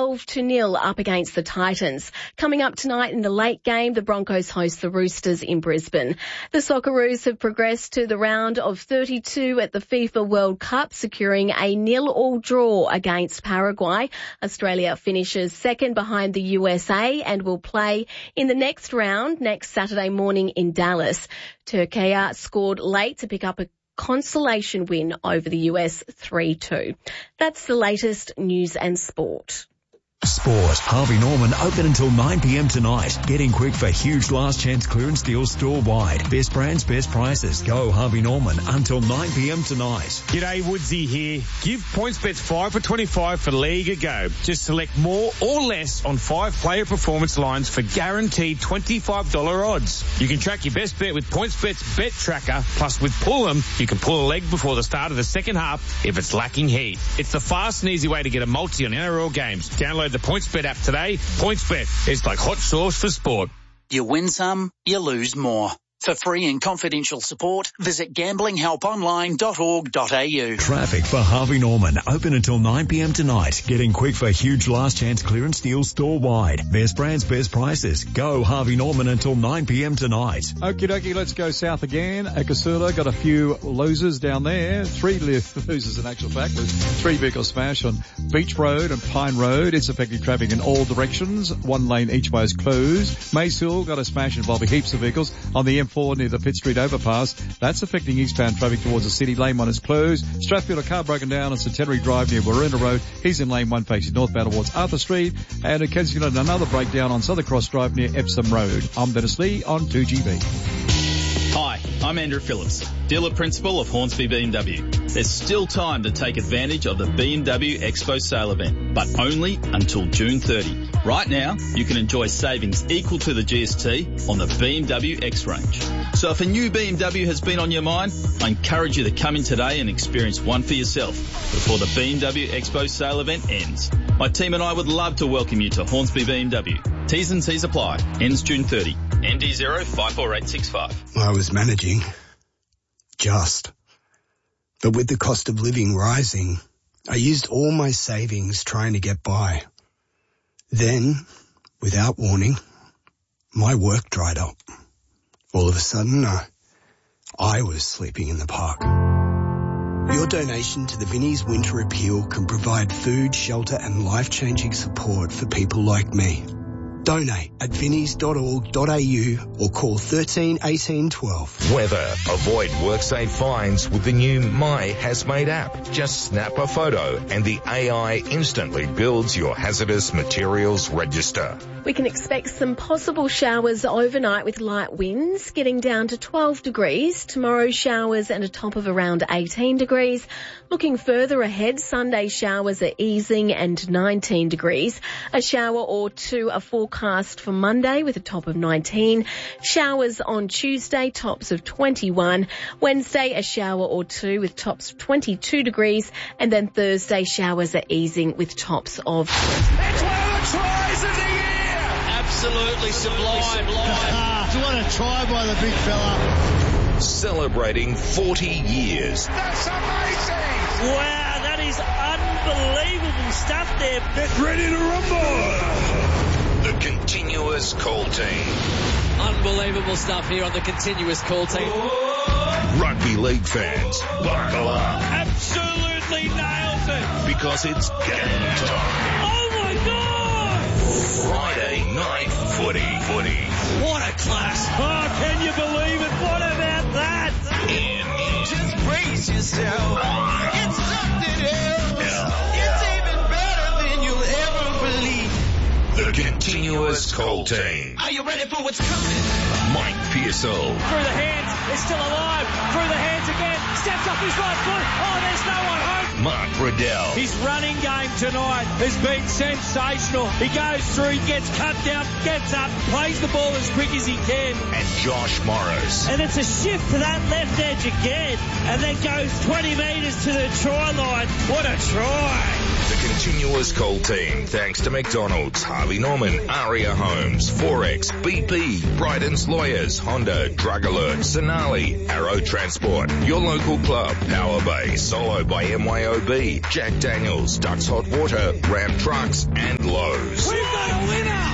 12-0 up against the Titans. Coming up tonight in the late game, the Broncos host the Roosters in Brisbane. The Socceroos have progressed to the round of 32 at the FIFA World Cup, securing a 0-0 draw against Paraguay. Australia finishes second behind the USA and will play in the next round next Saturday morning in Dallas. Turkey scored late to pick up a consolation win over the US 3-2. That's the latest news and sport. Sport. Harvey Norman open until 9 p.m. tonight. Get in quick for huge last chance clearance deals store-wide. Best brands, best prices. Go Harvey Norman until 9 p.m. tonight. G'day, Woodsy here. Give PointsBet 5 for 25 for League a go. Just select more or less on 5 player performance lines for guaranteed $25 odds. You can track your best bet with PointsBet's Bet Tracker. Plus, with Pull 'em, you can pull a leg before the start of the second half if it's lacking heat. It's the fast and easy way to get a multi on NRL games. Download the PointsBet app today. PointsBet, it's like hot sauce for sport. You win some, you lose more. For free and confidential support, visit gamblinghelponline.org.au. Traffic for Harvey Norman open until 9 p.m. tonight. Get in quick for huge last chance clearance deals store-wide. Best brands, best prices. Go Harvey Norman until 9 p.m. tonight. Okie dokie, let's go south again. Casula got a few losers down there. 3 losers in actual fact. There's 3 vehicles smashed on Beach Road and Pine Road. It's affecting traffic in all directions. 1 lane each way is closed. Mace Hill got a smash involving heaps of vehicles on the M4 near the Pitt Street overpass. That's affecting eastbound traffic towards the city. Lane 1 is closed. Strathfield, a car broken down on Centenary Drive near Waruna Road. He's in lane 1 facing northbound towards Arthur Street. And at Kensington, another breakdown on Southern Cross Drive near Epsom Road. I'm Dennis Lee on 2GB. Hi, I'm Andrew Phillips, dealer principal of Hornsby BMW. There's still time to take advantage of the BMW Expo sale event, but only until June 30. Right now, you can enjoy savings equal to the GST on the BMW X range. So if a new BMW has been on your mind, I encourage you to come in today and experience one for yourself before the BMW Expo sale event ends. My team and I would love to welcome you to Hornsby BMW. T's and C's apply. Ends June 30. ND 054865. I was managing. But with the cost of living rising, I used all my savings trying to get by. Then, without warning, my work dried up. All of a sudden, I was sleeping in the park. Your donation to the Vinnie's Winter Appeal can provide food, shelter and life-changing support for people like me. Donate at vinnies.org.au or call 13 18 12. Weather. Avoid WorkSafe fines with the new My HazMate app. Just snap a photo and the AI instantly builds your hazardous materials register. We can expect some possible showers overnight with light winds, getting down to 12 degrees. Tomorrow, showers and a top of around 18 degrees. Looking further ahead, Sunday showers are easing and 19 degrees. A shower or two are forecast for Monday with a top of 19. Showers on Tuesday, tops of 21. Wednesday, a shower or two with tops of 22 degrees. And then Thursday, showers are easing with tops of 20. It's one of the tries of the year! Absolutely sublime. Do you want a try by the big fella? Celebrating 40 years. That's amazing! Wow, that is unbelievable stuff there. Get ready to rumble! The Continuous Call Team. Unbelievable stuff here on the Continuous Call Team. Rugby league fans, buckle up. Absolutely nails it. Because it's game time. Oh my God! Friday night footy. What a class. Oh, can you believe it? What about that? Just brace yourself. It's something else. It's even better than you'll ever believe. The Continuous Call Team. Are you ready for what's coming? Mike Pearsall. Through the hands, it's still alive. Through the hands again, steps up his right foot. Oh, there's no one home. Mark Riddell. His running game tonight has been sensational. He goes through, gets cut down, gets up, plays the ball as quick as he can. And Josh Morris. And it's a shift to that left edge again. And then goes 20 metres to the try line. What a try. The continuous call team, thanks to McDonald's, Harvey Norman, Aria Homes, Forex, BP, Bryden's Lawyers, Honda, Drug Alert, Sonali, Arrow Transport, your local club, Power Bay, Solo by MYOB, Jack Daniels, Ducks Hot Water, Ram Trucks, and Lowe's. We've got a winner!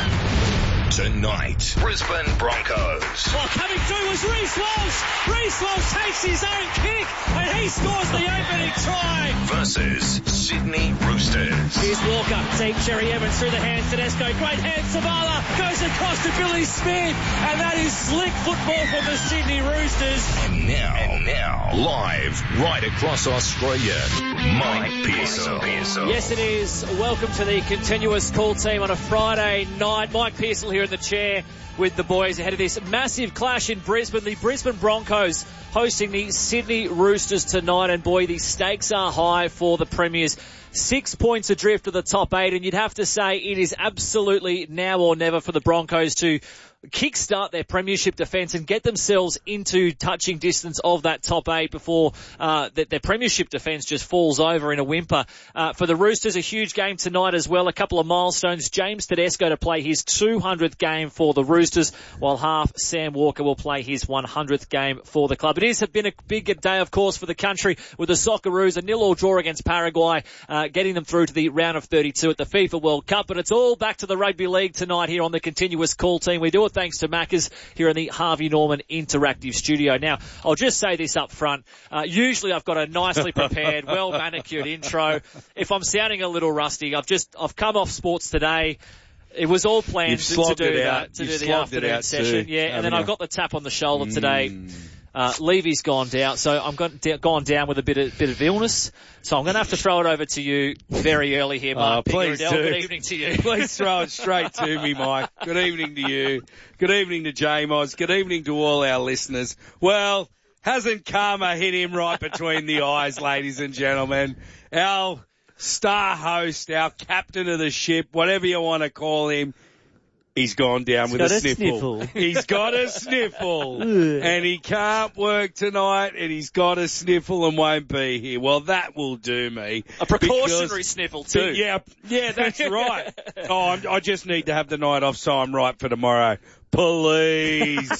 Tonight, Brisbane Broncos. Well, coming through was Reece Walsh. Reece Walsh takes his own kick and he scores the opening try. Versus Sydney Roosters. Here's Walker. Deep Cherry Evans through the hands. Tedesco. Great hand. Savala goes across to Billy Smith. And that is slick football from the Sydney Roosters. And now, live right across Australia, Mike Pearsall. Yes, it is. Welcome to the continuous call team on a Friday night. Mike Pearsall here in the chair with the boys ahead of this massive clash in Brisbane. The Brisbane Broncos hosting the Sydney Roosters tonight, and boy, the stakes are high for the Premiers. 6 points adrift of the top 8, and you'd have to say it is absolutely now or never for the Broncos to kickstart their premiership defence and get themselves into touching distance of that top 8 before their premiership defence just falls over in a whimper. For the Roosters, a huge game tonight as well. A couple of milestones. James Tedesco to play his 200th game for the Roosters, while half Sam Walker will play his 100th game for the club. It has been a big day, of course, for the country with the Socceroos, a 0-0 draw against Paraguay, getting them through to the round of 32 at the FIFA World Cup. But it's all back to the rugby league tonight here on the continuous call team. We do it thanks to Maccas here in the Harvey Norman Interactive Studio. Now, I'll just say this up front. Usually I've got a nicely prepared, well manicured intro. If I'm sounding a little rusty, I've come off Sports Today. It was all planned to do the afternoon session. Too, and then I've got the tap on the shoulder today. Levy's gone down, so I'm gone down with a bit of illness. So I'm going to have to throw it over to you very early here, Mark. Please do. Good evening to you. Please throw it straight to me, Mike. Good evening to you. Good evening to J-Moz. Good evening to all our listeners. Well, hasn't karma hit him right between the eyes, ladies and gentlemen? Our star host, our captain of the ship, whatever you want to call him, he's gone down with a sniffle. He's got a sniffle. And he can't work tonight, and he's got a sniffle and won't be here. Well, that will do me. A precautionary sniffle too. Yeah, that's right. I just need to have the night off so I'm right for tomorrow. Please.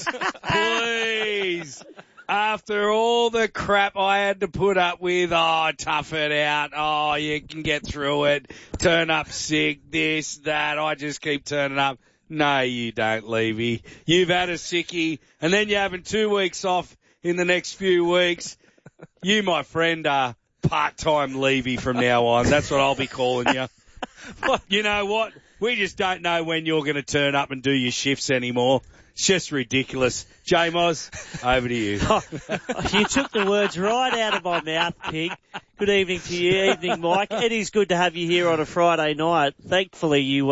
Please. After all the crap I had to put up with, tough it out, you can get through it, turn up sick, this, that, I just keep turning up. No, you don't, Levy. You've had a sickie, and then you're having 2 weeks off in the next few weeks. You, my friend, are part-time Levy from now on. That's what I'll be calling you. You know what? We just don't know when you're going to turn up and do your shifts anymore. It's just ridiculous. J-Moz, over to you. You took the words right out of my mouth, Pig. Good evening to you. Evening, Mike. It is good to have you here on a Friday night. Thankfully, you're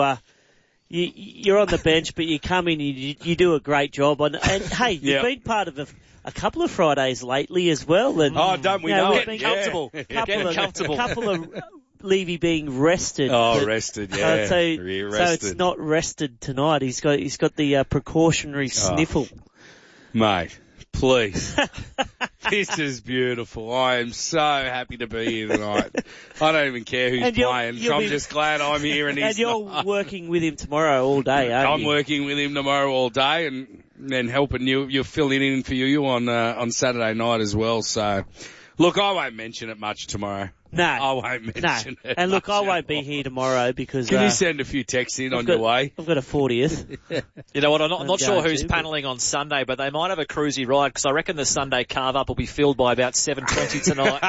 on the bench, but you come in and you do a great job. And hey, you've been part of a couple of Fridays lately as well. And, don't we know it? Getting comfortable. Getting comfortable. A couple of Levy being rested. Rested, yeah. So it's not rested tonight. He's got the precautionary sniffle. Mate, please. This is beautiful. I am so happy to be here tonight. I don't even care who's playing. I'm just glad I'm here and he's you're working with him tomorrow all day, aren't you? I'm working with him tomorrow all day and then helping you. You're filling in for you on Saturday night as well. So, look, I won't mention it much tomorrow. No. I won't mention it. And look, I won't be here tomorrow because... Can you send a few texts in on your way? I've got a 40th. You know what, I'm not sure who's panelling on Sunday, but they might have a cruisy ride because I reckon the Sunday carve-up will be filled by about 7:20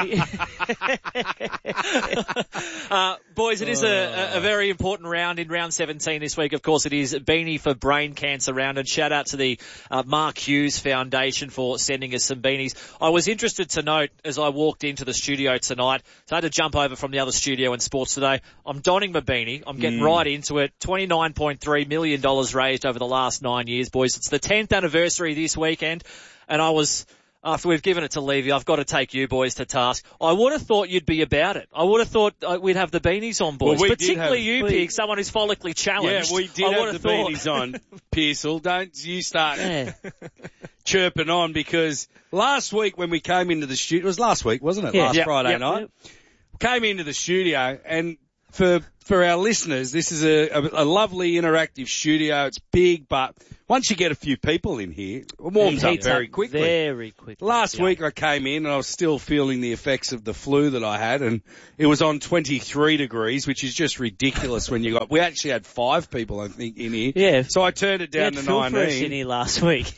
tonight. Boys, it is a very important round in round 17 this week. Of course, it is Beanie for Brain Cancer round, and shout out to the Mark Hughes Foundation for sending us some beanies. I was interested to note as I walked into the studio tonight, so I had to jump over from the other studio in Sports Today. I'm donning my beanie. I'm getting right into it. $29.3 million raised over the last 9 years, boys. It's the 10th anniversary this weekend. And after we've given it to Levy, I've got to take you boys to task. I would have thought you'd be about it. I would have thought we'd have the beanies on, boys. Well, particularly you, Pig, someone who's follically challenged. Yeah, we did have the beanies on, Pearsall. Don't you start chirping on, because last week when we came into the studio, it was last week, wasn't it? Last Friday night. came into the studio, and for our listeners, this is a lovely interactive studio. It's big, but once you get a few people in here, it warms up very quickly. Very quickly. Last week I came in and I was still feeling the effects of the flu that I had, and it was on 23 degrees, which is just ridiculous when we actually had 5 people, I think, in here. Yeah. So I turned it down to 19. In here last week.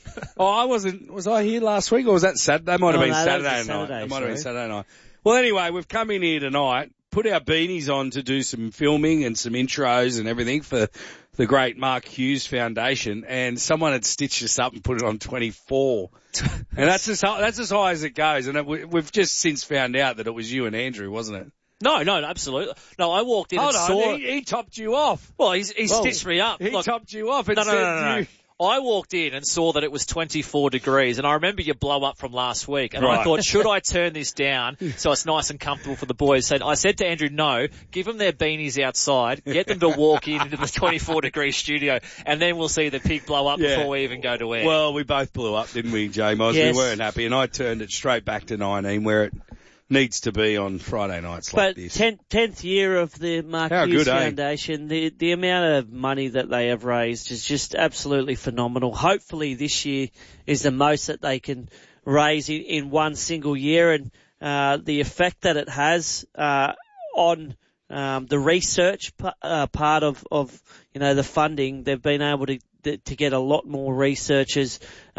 Was I here last week or was that Saturday? That might have been Saturday night. Saturday, It might have been Saturday night. Well, anyway, we've come in here tonight, put our beanies on to do some filming and some intros and everything for the great Mark Hughes Foundation, and someone had stitched us up and put it on 24. And that's as high as it goes. And we've just since found out that it was you and Andrew, wasn't it? No, absolutely. No, I walked in and saw it. He topped you off. Well, he stitched me up. He topped you off. No. I walked in and saw that it was 24 degrees, and I remember your blow up from last week, and I thought, should I turn this down so it's nice and comfortable for the boys? So I said to Andrew, no, give them their beanies outside, get them to walk into the 24-degree studio, and then we'll see the pig blow up before we even go to air. Well, we both blew up, didn't we, J-Moz? Yes. We weren't happy, and I turned it straight back to 19, where it needs to be on Friday nights like this. 10th year of the Mark Hughes Foundation, the amount of money that they have raised is just absolutely phenomenal. Hopefully this year is the most that they can raise in one single year, and the effect that it has on the research part of the funding. They've been able to get a lot more researchers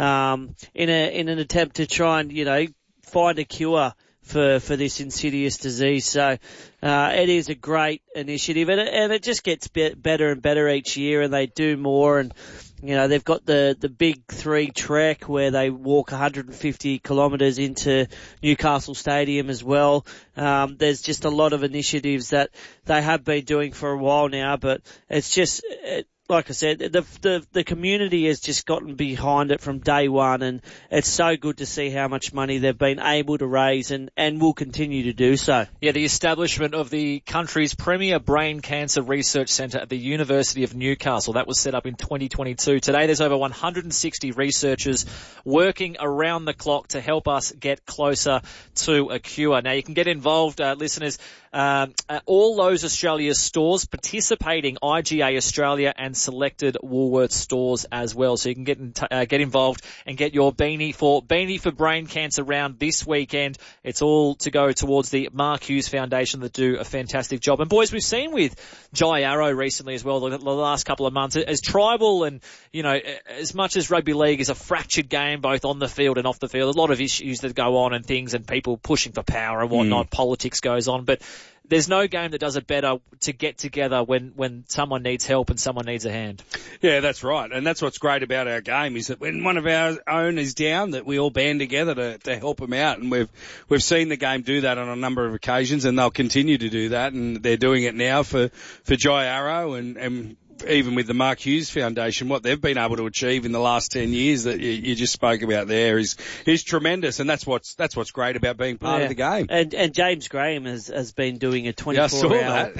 in an attempt to try and find a cure for this insidious disease. So it is a great initiative, and it just gets better and better each year, and they do more. And they've got the Big 3 trek where they walk 150 kilometres into Newcastle Stadium as well. There's just a lot of initiatives that they have been doing for a while now, but it's just like I said, the community has just gotten behind it from day one, and it's so good to see how much money they've been able to raise and will continue to do so. Yeah, the establishment of the country's premier brain cancer research centre at the University of Newcastle. That was set up in 2022. Today there's over 160 researchers working around the clock to help us get closer to a cure. Now you can get involved, listeners, at all Lowe's Australia stores, participating IGA Australia and selected Woolworths stores as well. So you can get involved and get your Beanie for Brain Cancer round this weekend. It's all to go towards the Mark Hughes Foundation that do a fantastic job. And boys, we've seen with Jai Arrow recently as well, the last couple of months, as tribal and, as much as rugby league is a fractured game both on the field and off the field, a lot of issues that go on and things and people pushing for power and whatnot, politics goes on, but there's no game that does it better to get together when someone needs help and someone needs a hand. Yeah, that's right. And that's what's great about our game is that when one of our own is down, that we all band together to help them out. And we've seen the game do that on a number of occasions, and they'll continue to do that. And they're doing it now for Jai Arrow and even with the Mark Hughes Foundation, what they've been able to achieve in the last 10 years that you just spoke about there is tremendous, and that's what's great about being part of the game. And James Graham has been doing a 24-hour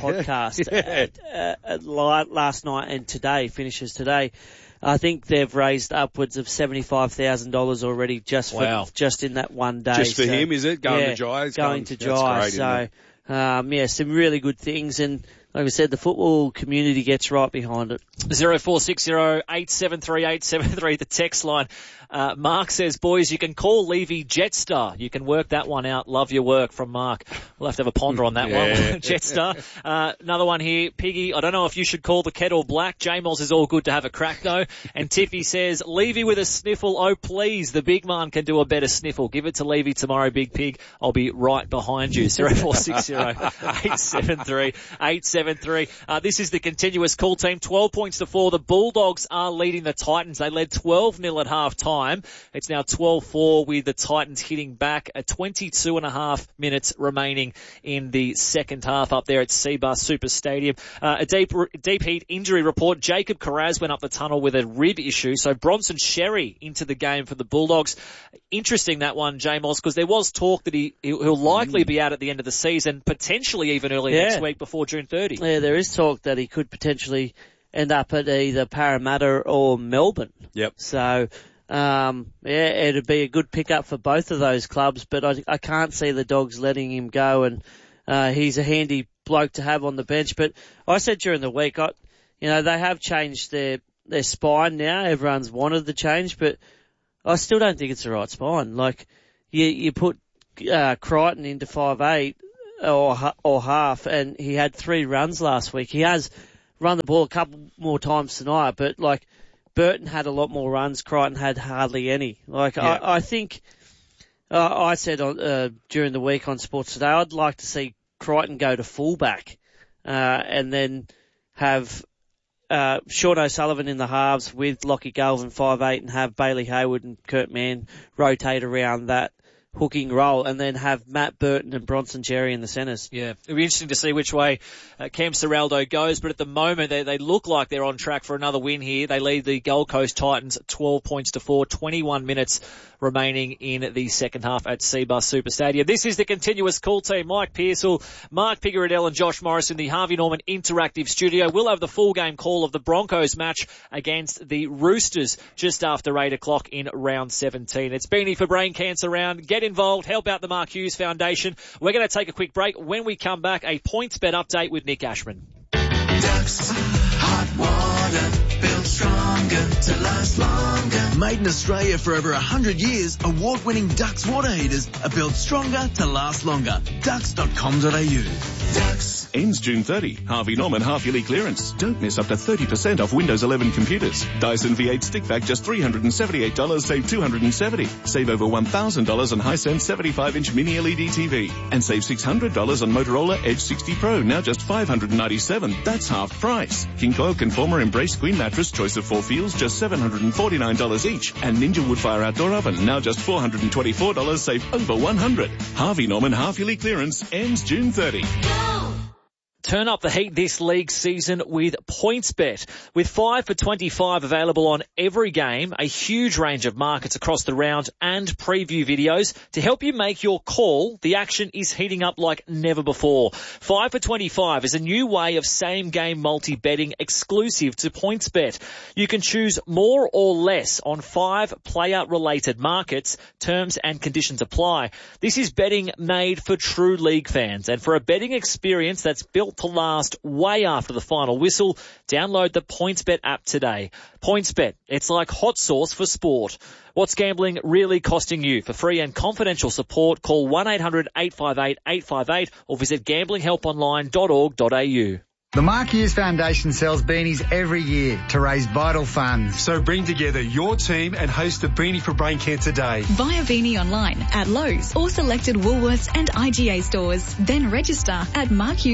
podcast last night and today, finishes today. I think they've raised upwards of $75,000 already just in that one day. Just for him, is it? Going to Jai? Going to Jai. So, some really good things, and like I said, the football community gets right behind it. 0460 873 873, the text line. Mark says, boys, you can call Levy Jetstar. You can work that one out. Love your work, from Mark. We'll have to have a ponder on that one. Jetstar. Another one here. Piggy, I don't know if you should call the kettle black. J-Moz is all good to have a crack though. And Tiffy says, Levy with a sniffle. Oh, please. The big man can do a better sniffle. Give it to Levy tomorrow, big pig. I'll be right behind you. 0460 873 873. This is the continuous call team. 12 points to 4. The Bulldogs are leading the Titans. They led 12-0 at half time. It's now 12-4 with the Titans hitting back. 22 and a half minutes remaining in the second half up there at Seabus Super Stadium. A deep heat injury report. Jacob Carraz went up the tunnel with a rib issue. So Bronson Sherry into the game for the Bulldogs. Interesting that one, J-Moz, because there was talk that he'll likely be out at the end of the season, potentially even early next week before June 30. Yeah, there is talk that he could potentially end up at either Parramatta or Melbourne. Yep. So, it'd be a good pickup for both of those clubs, but I can't see the Dogs letting him go, and he's a handy bloke to have on the bench. But I said during the week, they have changed their spine now. Everyone's wanted the change, but I still don't think it's the right spine. Like, you put Crichton into 5'8", or half, and he had 3 runs last week. He has run the ball a couple more times tonight, but like Burton had a lot more runs, Crichton had hardly any. Like, yeah. I think I said during the week on Sports Today, I'd like to see Crichton go to fullback, and then have Sean O'Sullivan in the halves with Lockie Galvin 5'8", and have Bailey Hayward and Kurt Mann rotate around that hooking role, and then have Matt Burton and Bronson Cherry in the centres. Yeah, it'll be interesting to see which way Cam Serraldo goes, but at the moment they look like they're on track for another win here. They lead the Gold Coast Titans 12 points to 4, 21 minutes remaining in the second half at Cbus Super Stadium. This is the continuous call team. Mike Pearsall, Mark Pigaradell and Josh Morris in the Harvey Norman Interactive Studio. We'll have the full game call of the Broncos match against the Roosters just after 8 o'clock in round 17. It's Beanie for Brain Cancer Round. Get involved. Help out the Mark Hughes Foundation. We're going to take a quick break. When we come back, a points bet update with Nick Ashman. Ducks, hot water, built stronger to last longer. Made in Australia for over 100 years, award-winning Ducks water heaters are built stronger to last longer. Ducks.com.au. Ducks. Ends June 30. Harvey Norman half-yearly clearance. Don't miss up to 30% off Windows 11 computers. Dyson V8 stick vac just $378, save $270. Save over $1,000 on Hisense 75-inch mini LED TV. And save $600 on Motorola Edge 60 Pro, now just $597. That's half price. King Coil Conformer Embrace Queen Mattress, choice of 4 feels, just $749 each. And Ninja Woodfire Outdoor Oven, now just $424, save over $100. Harvey Norman half-yearly clearance ends June 30. Turn up the heat this league season with PointsBet. With 5 for 25 available on every game, a huge range of markets across the round and preview videos to help you make your call. The action is heating up like never before. 5 for 25 is a new way of same-game multi-betting exclusive to PointsBet. You can choose more or less on 5 player-related markets. Terms and conditions apply. This is betting made for true league fans, and for a betting experience that's built to last way after the final whistle, download the PointsBet app today. PointsBet, it's like hot sauce for sport. What's gambling really costing you? For free and confidential support, call 1-800-858-858 or visit gamblinghelponline.org.au. The Mark Hughes Foundation sells beanies every year to raise vital funds. So bring together your team and host a Beanie for Brain Cancer Day. Buy a beanie online at Lowe's or selected Woolworths and IGA stores. Then register at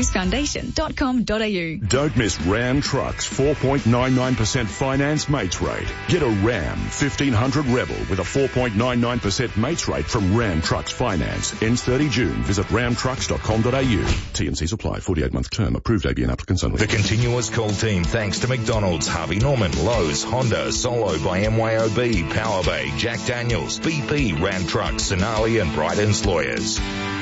markhughesfoundation.com.au. Don't miss Ram Trucks 4.99% finance mates rate. Get a Ram 1500 Rebel with a 4.99% mates rate from Ram Trucks Finance. Ends 30 June. Visit ramtrucks.com.au. T&Cs apply. 48-month term. Approved ABN applicants. The continuous call team thanks to McDonald's, Harvey Norman, Lowe's, Honda, Solo by MYOB, Power Bay, Jack Daniels, BP, Ram Trucks, Sonali and Bryden's Lawyers.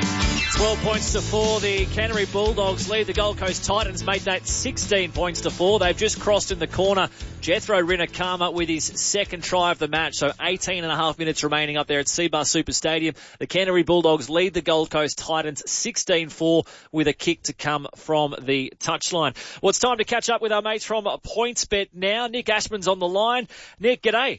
12 points to 4. The Canterbury Bulldogs lead the Gold Coast Titans, made that 16 points to 4. They've just crossed in the corner. Jethro Rinakama with his second try of the match, so 18 and a half minutes remaining up there at Cbus Super Stadium. The Canterbury Bulldogs lead the Gold Coast Titans 16-4 with a kick to come from the touchline. Well, it's time to catch up with our mates from PointsBet now. Nick Ashman's on the line. Nick, g'day.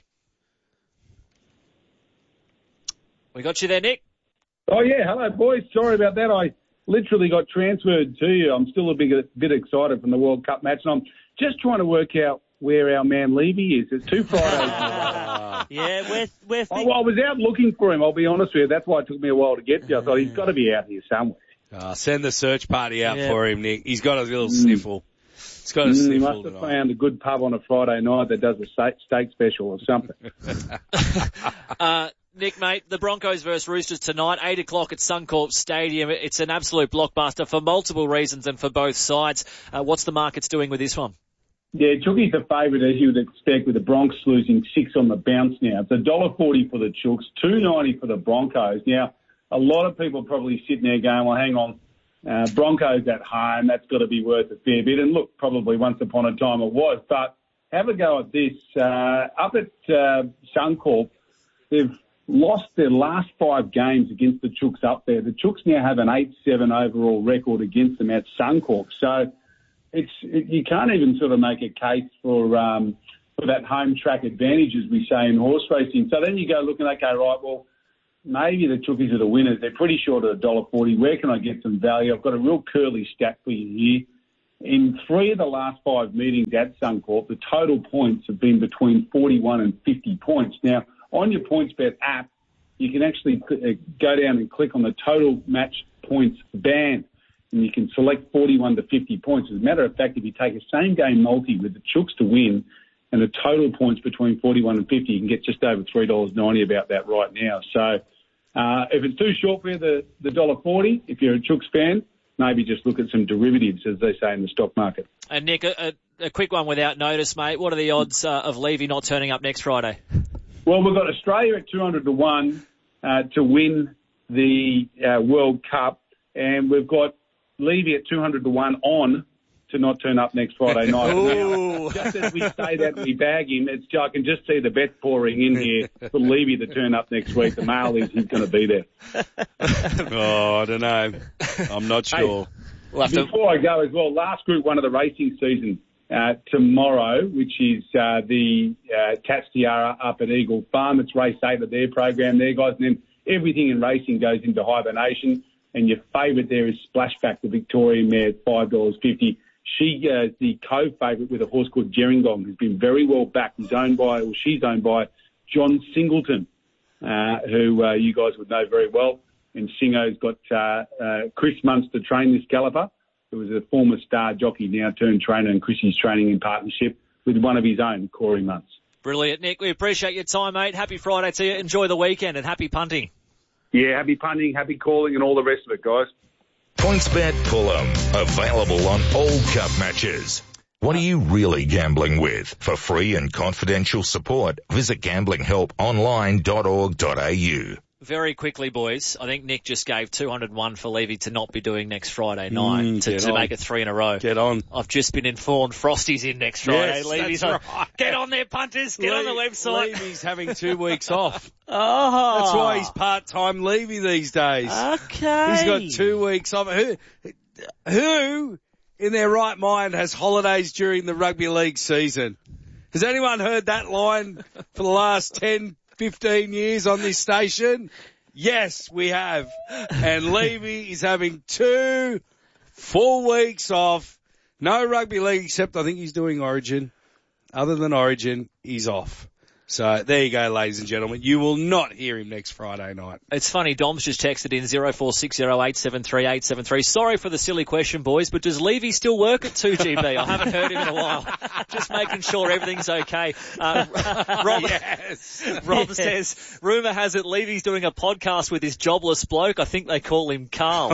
We got you there, Nick. Oh, yeah. Hello, boys. Sorry about that. I literally got transferred to you. I'm still a bit excited from the World Cup match, and I'm just trying to work out where our man Levy is. It's 2 Fridays. Yeah, we're I was out looking for him, I'll be honest with you. That's why it took me a while to get to you. I thought he's got to be out here somewhere. Send the search party out for him, Nick. He's got a little sniffle. He's got a sniffle He must have found a good pub on a Friday night that does a steak special or something. Nick, mate, the Broncos versus Roosters tonight, 8 o'clock at Suncorp Stadium. It's an absolute blockbuster for multiple reasons and for both sides. What's the markets doing with this one? Yeah, Chookie's the favourite, as you would expect, with the Bronx losing 6 on the bounce now. It's $1.40 for the Chooks, $2.90 for the Broncos. Now, a lot of people are probably sitting there going, well, hang on, Broncos at home, that's got to be worth a fair bit. And look, probably once upon a time it was. But have a go at this. Up at Suncorp, they've lost their last 5 games against the Chooks up there. The Chooks now have an 8-7 overall record against them at Suncorp. So you can't even sort of make a case for that home track advantage, as we say in horse racing. So then you go looking, okay, right, well, maybe the Chookies are the winners. They're pretty short at $1.40. Where can I get some value? I've got a real curly stat for you here. In 3 of the last 5 meetings at Suncorp, the total points have been between 41 and 50 points. Now, on your PointsBet app, you can actually go down and click on the total match points band, and you can select 41 to 50 points. As a matter of fact, if you take a same-game multi with the Chooks to win and the total points between 41 and 50, you can get just over $3.90 about that right now. So if it's too short for you, the $1.40, if you're a Chooks fan, maybe just look at some derivatives, as they say in the stock market. And Nick, a quick one without notice, mate. What are the odds of Levy not turning up next Friday? Well, we've got Australia at 200 to 1 to win the World Cup, and we've got Levy at 200 to 1 on to not turn up next Friday night. Now, just as we say that, we bag him. I can just see the bets pouring in here for Levy to turn up next week. The mail is he's going to be there. I don't know. I'm not sure. Hey, before I go as well, last Group 1 of the racing season tomorrow, which is the Cat's Tiara up at Eagle Farm. It's race 8 of their program there, guys. And then everything in racing goes into hibernation. And your favourite there is Splashback, the Victorian mare at $5.50. She is the co-favourite with a horse called Gerringong, who's been very well backed. She's owned by John Singleton, who you guys would know very well. And Singo's got Chris Munce to train this galloper, who was a former star jockey, now turned trainer, and Chrissy's training in partnership with one of his own, Corey Munce. Brilliant, Nick. We appreciate your time, mate. Happy Friday to you. Enjoy the weekend and happy punting. Yeah, happy punting, happy calling, and all the rest of it, guys. PointsBet Fulham, available on all cup matches. What are you really gambling with? For free and confidential support, visit gamblinghelponline.org.au. Very quickly, boys, I think Nick just gave 201 for Levy to not be doing next Friday night to make it 3 in a row. Get on. I've just been informed Frosty's in next Friday. Yes, Levy's that's on. right. Get on there, punters. Get on the website. Levy's having 2 weeks off. Oh. That's why he's part-time Levy these days. Okay. He's got 2 weeks off. Who in their right mind has holidays during the rugby league season? Has anyone heard that line for the last 10, 15 years on this station? Yes, we have. And Levy is having 2 full weeks off. No rugby league, except I think he's doing Origin. Other than Origin, he's off. So there you go, ladies and gentlemen. You will not hear him next Friday night. It's funny, Dom's just texted in 0460873873. Sorry for the silly question, boys, but does Levy still work at 2GB? I haven't heard him in a while. Just making sure everything's okay. Rob says, rumour has it Levy's doing a podcast with his jobless bloke. I think they call him Carl.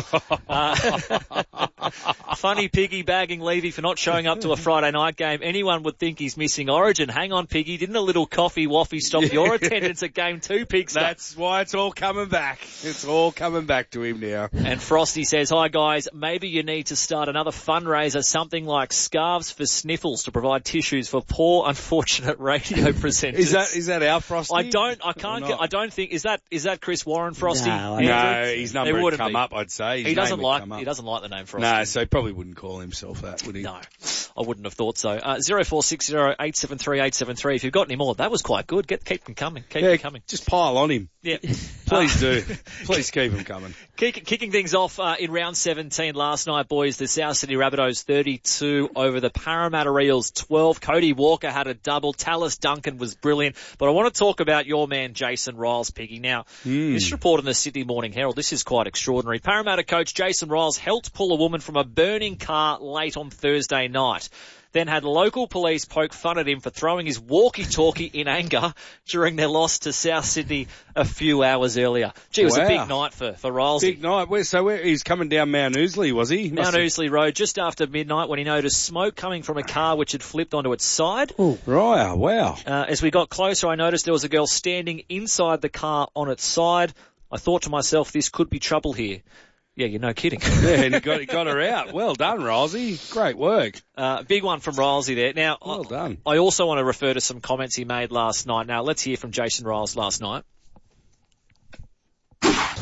Funny Piggy bagging Levy for not showing up to a Friday night game. Anyone would think he's missing Origin. Hang on, Piggy. Didn't a little coffee waffy stop your attendance at game 2, Pigster? That's why it's all coming back. It's all coming back to him now. And Frosty says, hi guys, maybe you need to start another fundraiser, something like Scarves for Sniffles to provide tissues for poor, unfortunate radio presenters. Is that our Frosty? I don't think, is that Chris Warren, Frosty? No, his number would come up, I'd say. He doesn't like the name Frosty. No, so he probably wouldn't call himself that, would he? No, I wouldn't have thought so. 0460873873. If you've got any more, that was quite good. Keep them coming. Keep them coming. Just pile on him. Yeah. Please do. Please keep them coming. Kicking things off in round 17 last night, boys. The South Sydney Rabbitohs 32 over the Parramatta Eels 12. Cody Walker had a double. Tallis Duncan was brilliant. But I want to talk about your man, Jason Riles, Piggy. Now, this report in the Sydney Morning Herald, this is quite extraordinary. Parramatta coach Jason Riles helped pull a woman from a burning car late on Thursday night. Then had local police poke fun at him for throwing his walkie-talkie in anger during their loss to South Sydney a few hours earlier. Gee, it was a big night for Riles. Big night. He's coming down Mount Ousley, was he? Mount Ousley Road just after midnight when he noticed smoke coming from a car which had flipped onto its side. Oh, right. Wow. As we got closer, I noticed there was a girl standing inside the car on its side. I thought to myself, this could be trouble here. Yeah, you're no kidding. Yeah, and he got her out. Well done, Rilesy. Great work. Big one from Rilesy there. Now, well done. I also want to refer to some comments he made last night. Now, let's hear from Jason Riles last night.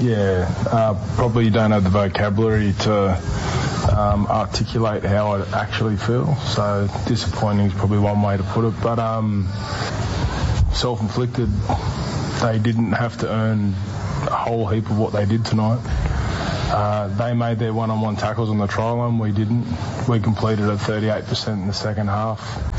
Probably don't have the vocabulary to articulate how I actually feel. So disappointing is probably one way to put it. But self-inflicted. They didn't have to earn a whole heap of what they did tonight. They made their one-on-one tackles on the try line. We didn't. We completed at 38% in the second half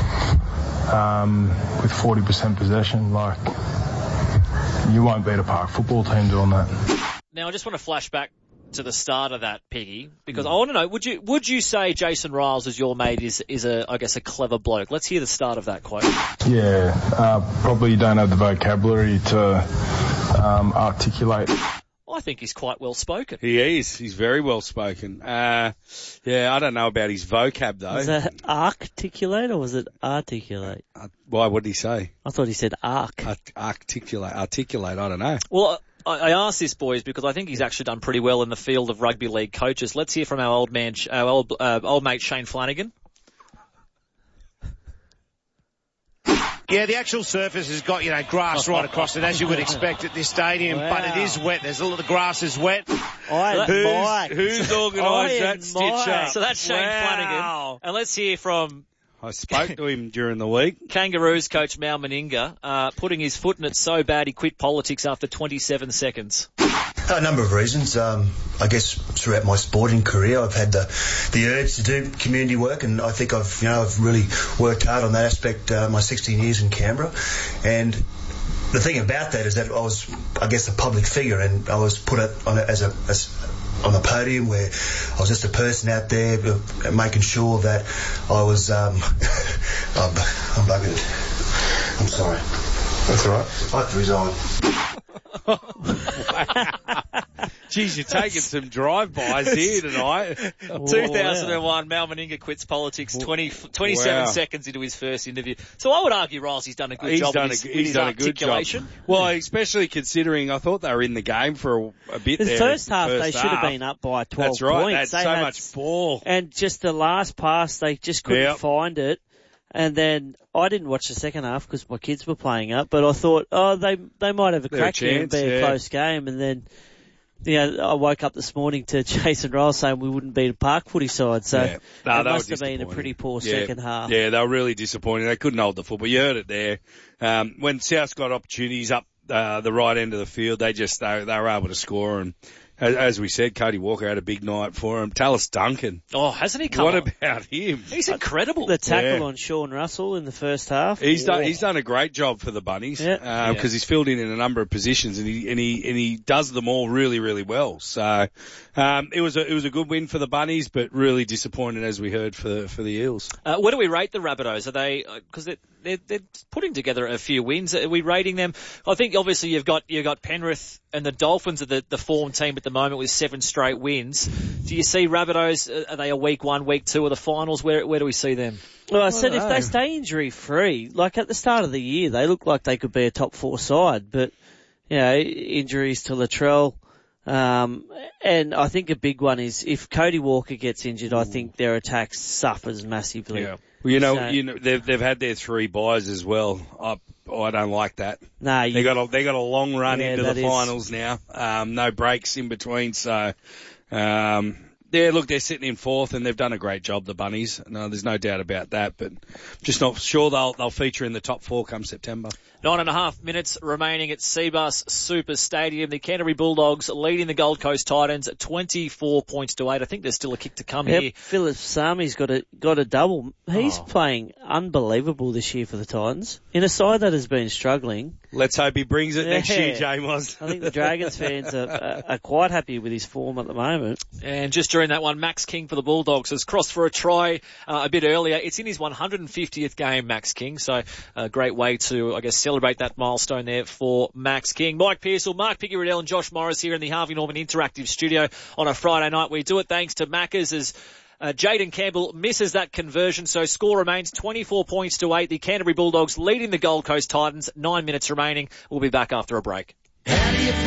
with 40% possession. Like, you won't beat a park football team doing that. Now, I just want to flash back to the start of that, Piggy, because I want to know, would you say Jason Riles, as your mate, is a clever bloke? Let's hear the start of that quote. Probably don't have the vocabulary to articulate. I think he's quite well spoken. He is. He's very well spoken. I don't know about his vocab though. Was that articulate or was it articulate? Why? What did he say? I thought he said arc. Articulate. I don't know. Well, I asked this, boys, because I think he's actually done pretty well in the field of rugby league coaches. Let's hear from our old mate Shane Flanagan. Yeah, the actual surface has got, grass right across it, as you would expect at this stadium, but it is wet. The grass is wet. Who's organised that stitch up? So that's Shane Flanagan. And let's hear from... I spoke to him during the week. Kangaroos coach Mal Meninga, putting his foot in it so bad he quit politics after 27 seconds. A number of reasons. I guess throughout my sporting career, I've had the urge to do community work, and I think I've really worked hard on that aspect. My 16 years in Canberra, and the thing about that is that I was, I guess, a public figure, and I was put on a podium where I was just a person out there making sure that I was. I'm buggered. I'm sorry. That's all right. I have to resign. Jeez, you're taking some drive-bys here tonight. 2001, Mal Meninga quits politics 27 seconds into his first interview. So I would argue Riles done a good job with his articulation. Well, especially considering I thought they were in the game for a bit there. The first half, they should have been up by 12 That's right. points. They had so much ball. And just the last pass, they just couldn't find it. And then I didn't watch the second half because my kids were playing up, but I thought, they might have a crack here and be a close game. And then, I woke up this morning to Jason Riles saying we wouldn't beat a park footy side. So it must have been a pretty poor second half. Yeah, they were really disappointing. They couldn't hold the football. You heard it there. When South got opportunities up the right end of the field, they were able to score. And as we said, Cody Walker had a big night for him. Tallis Duncan. Oh, hasn't he come What on? about him? He's incredible. The tackle on Sean Russell in the first half. He's done a great job for the Bunnies. Because he's filled in a number of positions and he does them all really, really well. So, it was a good win for the Bunnies, but really disappointed, as we heard, for the Eels. What do we rate the Rabbitohs? Are they, because they're putting together a few wins. Are we rating them? I think obviously you've got Penrith and the Dolphins are the form team at the moment with 7 straight wins. Do you see Rabbitohs? Are they a week 1, week 2 of the finals? Where do we see them? Well, I said if they stay injury free, like at the start of the year, they look like they could be a top 4 side, but injuries to Latrell. And I think a big one is if Cody Walker gets injured, I think their attack suffers massively. Yeah. Well, they've had their 3 buys as well. I don't like that. No, they got a long run into the finals now. No breaks in between. So, they're sitting in 4th and they've done a great job, the Bunnies. No, there's no doubt about that, but just not sure they'll feature in the top 4 come September. 9.5 minutes remaining at Cbus Super Stadium. The Canterbury Bulldogs leading the Gold Coast Titans at 24 points to 8. I think there's still a kick to come here. Philip Sami's got a double. He's playing unbelievable this year for the Titans in a side that has been struggling. Let's hope he brings it next year, Jamos. I think the Dragons fans are quite happy with his form at the moment. And just during that one, Max King for the Bulldogs has crossed for a try a bit earlier. It's in his 150th game, Max King. So a great way to, I guess, celebrate that milestone there for Max King. Mike Pearsall, Mark Piggy-Riddell and Josh Morris here in the Harvey Norman Interactive Studio on a Friday night. We do it thanks to Maccas as Jaden Campbell misses that conversion. So score remains 24 points to 8. The Canterbury Bulldogs leading the Gold Coast Titans. 9 minutes remaining. We'll be back after a break.